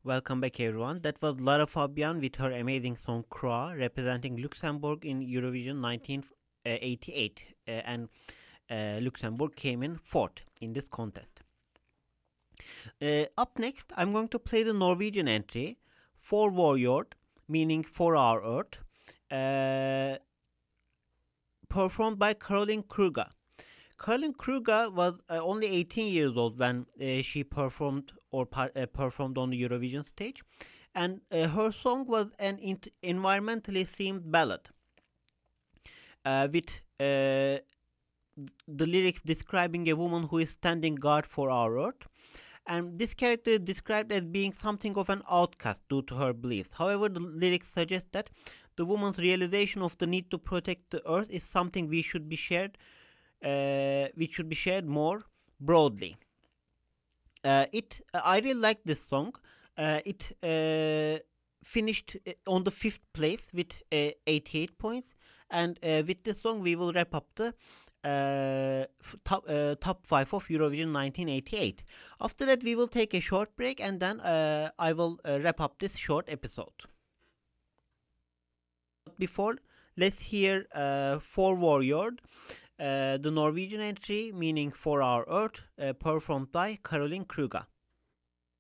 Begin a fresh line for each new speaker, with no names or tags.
Welcome back, everyone. That was Lara Fabian with her amazing song Croix, representing Luxembourg in Eurovision 1988. And Luxembourg came in fourth in this contest. Up next, I'm going to play the Norwegian entry, For Warjord, meaning For Our Earth, performed by Caroline Kruger. Caroline Kruger was only 18 years old when she performed performed on the Eurovision stage, and her song was an environmentally themed ballad with the lyrics describing a woman who is standing guard for our earth. And this character is described as being something of an outcast due to her beliefs. However, the lyrics suggest that the woman's realization of the need to protect the earth is something which should be shared more broadly. I really like this song. It finished on the fifth place with 88 points, and with this song we will wrap up the top 5 of Eurovision 1988. After that, we will take a short break, and then I will wrap up this short episode. But before, let's hear For Warjord, the Norwegian entry meaning For Our Earth, performed by Caroline Kruger.